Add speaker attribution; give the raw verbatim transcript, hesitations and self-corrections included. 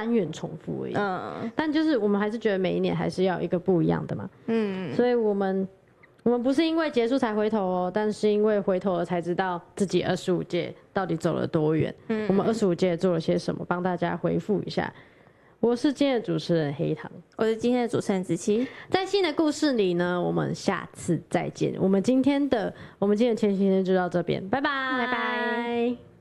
Speaker 1: 单元重复而已。嗯，但就是我们还是觉得每一年还是要有一个不一样的嘛。嗯，所以我们我们不是因为结束才回头哦，但是因为回头了才知道自己二十五届到底走了多远。嗯，我们二十五届做了些什么，帮大家回复一下。我是今天的主持人黑糖，
Speaker 2: 我是今天的主持人子琪。
Speaker 1: 在新的故事里呢，我们下次再见。我们今天的我们今天的前行天就到这边，拜拜，
Speaker 2: 拜拜。